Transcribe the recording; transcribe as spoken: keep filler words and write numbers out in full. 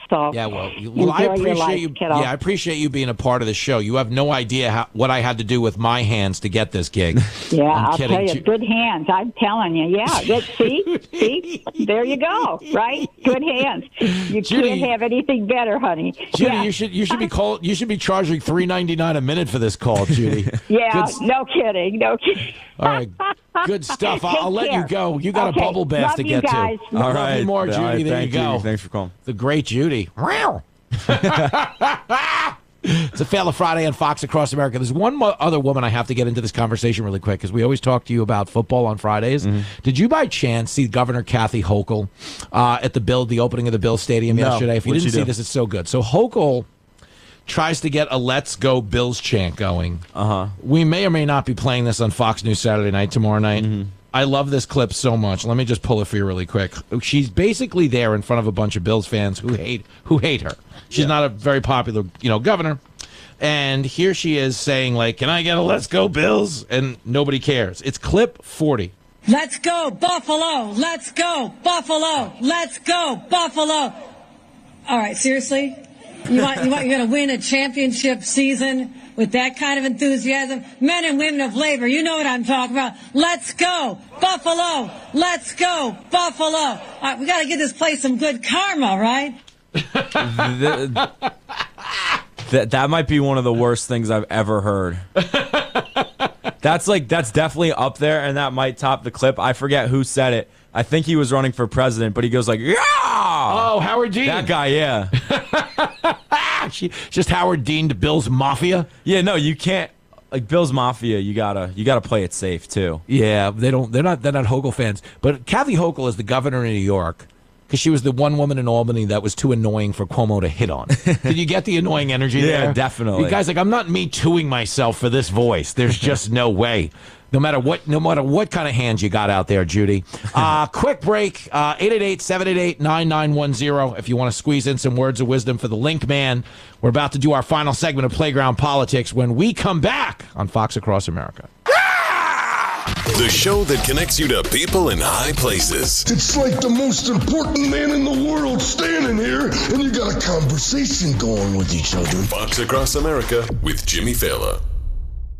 So yeah, well, you, well I enjoy your appreciate life, you. kiddo. Yeah, I appreciate you being a part of the show. You have no idea how, what I had to do with my hands to get this gig. Yeah, I'm I'll kidding. tell you, good hands. I'm telling you. Yeah, good, see, see, there you go. Right, good hands. You Judy, can't have anything better, honey. Judy, yeah. you should you should be call, You should be charging three ninety nine a minute for this call, Judy. Yeah, Good, no kidding, no kidding. all right, good stuff. I'll, Take I'll let care. you go. You got Okay. a bubble bath Love to you get guys. to. All Love right. you more, All Judy. right, there thank you go. Thanks for calling. The great Judy. It's a Fail of Friday on Fox Across America. There's one mo- other woman I have to get into this conversation really quick because we always talk to you about football on Fridays. Mm-hmm. Did you by chance see Governor Kathy Hochul uh, at the Bill, the opening of the Bill Stadium No. yesterday? If you What'd didn't she see do? this, it's so good. So Hochul tries to get a "Let's Go Bills" chant going. Uh-huh. We may or may not be playing this on Fox News Saturday night, tomorrow night. Mm-hmm. I love this clip so much. Let me just pull it for you really quick. She's basically there in front of a bunch of Bills fans who hate who hate her. She's Yeah. not a very popular, you know, governor. And here she is saying, like, can I get a "Let's Go Bills"? And nobody cares. It's clip forty. Let's go, Buffalo! Let's go, Buffalo! Let's go, Buffalo! All right, seriously? You want, you want, you're going to win a championship season with that kind of enthusiasm? Men and women of labor, you know what I'm talking about. Let's go, Buffalo! Let's go, Buffalo! All right, we got to give this place some good karma, right? the, that that might be one of the worst things I've ever heard. That's like that's definitely up there, and that might top the clip. I forget who said it. I think he was running for president, but he goes like, "Yeah!" Oh, Howard Dean. That guy, yeah, she, just Howard Dean to Bills Mafia. yeah. No, you can't. Like Bills Mafia, you gotta you gotta play it safe too. Yeah, they don't. They're not. They're not Hochul fans. But Kathy Hochul is the governor of New York because she was the one woman in Albany that was too annoying for Cuomo to hit on. Did you get the annoying energy Yeah, there? definitely. You guys, like, I'm not me tooing myself for this voice. There's just no way. No matter what, no matter what kind of hands you got out there, Judy. Uh, quick break. Uh, eight eight eight, seven eight eight, nine nine one zero. If you want to squeeze in some words of wisdom for the Link Man, we're about to do our final segment of Playground Politics when we come back on Fox Across America. The show that connects you to people in high places. It's like the most important man in the world standing here, and you got a conversation going with each other. Fox Across America with Jimmy Fallon.